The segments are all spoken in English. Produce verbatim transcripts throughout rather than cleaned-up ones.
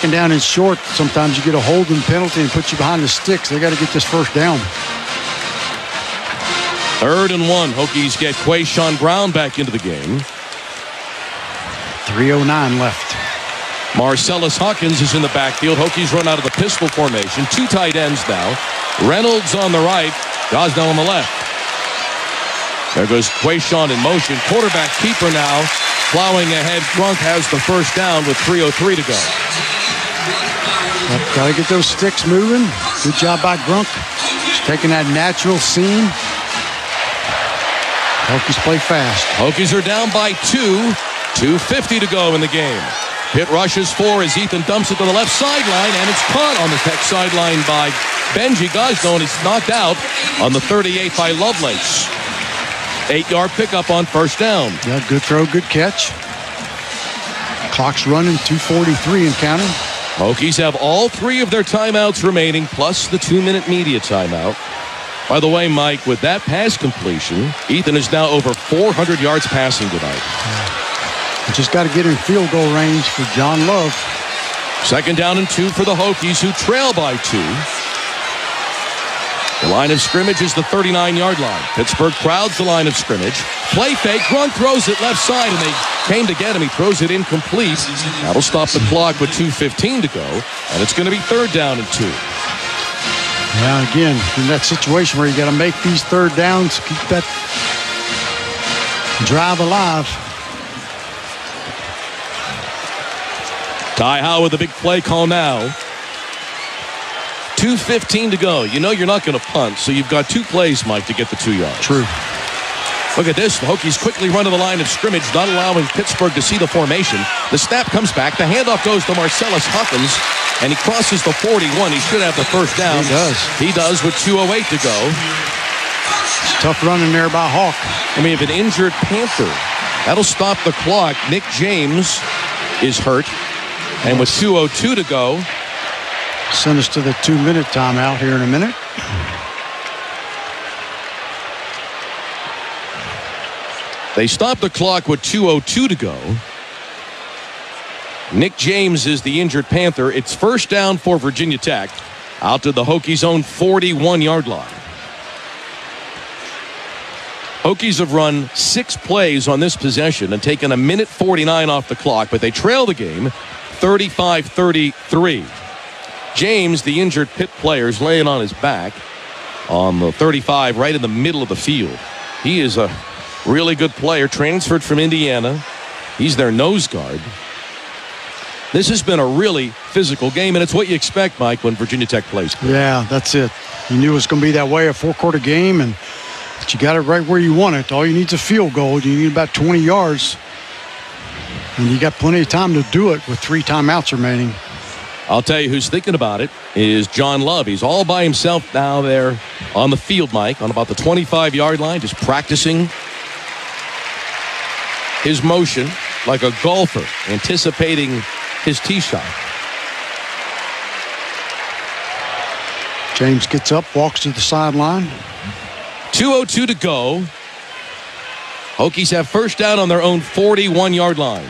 second down and short, sometimes you get a holding penalty and put you behind the sticks. They got to get this first down. Third and one. Hokies get Quayshawn Brown back into the game. three oh nine left. Marcellus Hawkins is in the backfield. Hokies run out of the pistol formation. Two tight ends now. Reynolds on the right. Gosnell on the left. There goes Quayshawn in motion. Quarterback keeper now. Plowing ahead. Grunk has the first down with three oh three to go. Got to get those sticks moving. Good job by Grunk. Just taking that natural seam. Hokies play fast. Hokies are down by two. two fifty to go in the game. Pitt rushes four as Ethan dumps it to the left sideline, and it's caught on the tech sideline by Benji Gosnell, and it's knocked out on the thirty-eight by Lovelace. Eight-yard pickup on first down. Yeah, good throw, good catch. Clock's running, two forty-three and counting. Hokies have all three of their timeouts remaining, plus the two-minute media timeout. By the way, Mike, with that pass completion, Ethan is now over four hundred yards passing tonight. Yeah. Just got to get in field goal range for John Love. Second down and two for the Hokies, who trail by two. The line of scrimmage is the thirty-nine-yard line. Pittsburgh crowds the line of scrimmage. Play fake. Grunk throws it left side, and they came to get him. He throws it incomplete. That'll stop the clock with two fifteen to go, and it's going to be third down and two. Yeah, again, in that situation where you got to make these third downs, keep that drive alive. Ty Howe with a big play call now. two fifteen to go. You know you're not going to punt, so you've got two plays, Mike, to get the two yards. True. Look at this. The Hokies quickly run to the line of scrimmage, not allowing Pittsburgh to see the formation. The snap comes back. The handoff goes to Marcellus Hawkins, and he crosses the forty-one. He should have the first down. He does. He does with two oh eight to go. It's tough running there by Hawk. I mean, if an injured Panther, that'll stop the clock. Nick James is hurt. And with two oh two to go. Send us to the two-minute timeout here in a minute. They stop the clock with two oh two to go. Nick James is the injured Panther. It's first down for Virginia Tech. Out to the Hokies' own forty-one-yard line. Hokies have run six plays on this possession and taken a minute forty-nine off the clock, but they trail the game thirty-five thirty-three. James, the injured Pitt player, is laying on his back on the thirty-five, right in the middle of the field. He is a really good player, transferred from Indiana. He's their nose guard. This has been a really physical game, and it's what you expect, Mike, when Virginia Tech plays. Yeah, that's it. You knew it was going to be that way, a four-quarter game, and but you got it right where you want it. All you need is a field goal. You need about twenty yards. And you got plenty of time to do it with three timeouts remaining. I'll tell you who's thinking about it is John Love. He's all by himself now there on the field, Mike, on about the twenty-five-yard line, just practicing his motion like a golfer, anticipating his tee shot. James gets up, walks to the sideline. two oh two to go. Hokies have first down on their own forty-one-yard line.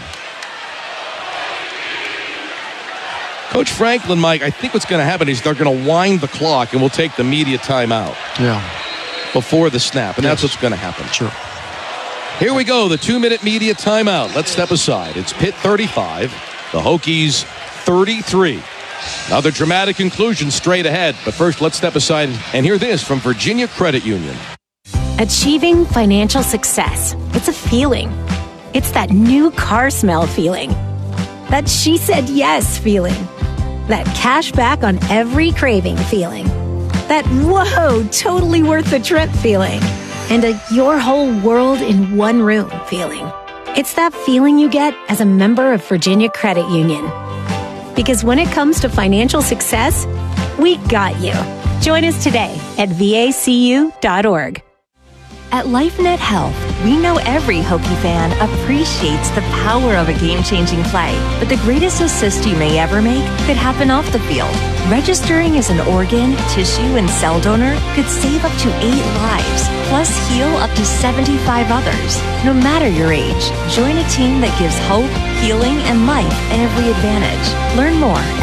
Coach Franklin, Mike, I think what's going to happen is they're going to wind the clock and we'll take the media timeout. Yeah. Before the snap, and yes. That's what's going to happen. Sure. Here we go, the two-minute media timeout. Let's step aside. It's Pitt thirty-five, the Hokies thirty-three. Another dramatic conclusion straight ahead, but first let's step aside and hear this from Virginia Credit Union. Achieving financial success, it's a feeling. It's that new car smell feeling. That she said yes feeling. That cash back on every craving feeling. That whoa, totally worth the trip feeling. And a your whole world in one room feeling. It's that feeling you get as a member of Virginia Credit Union. Because when it comes to financial success, we got you. Join us today at V A C U dot org. At LifeNet Health, we know every Hokie fan appreciates the power of a game-changing play, but the greatest assist you may ever make could happen off the field. Registering as an organ, tissue, and cell donor could save up to eight lives, plus heal up to seventy-five others. No matter your age, join a team that gives hope, healing, and life every advantage. Learn more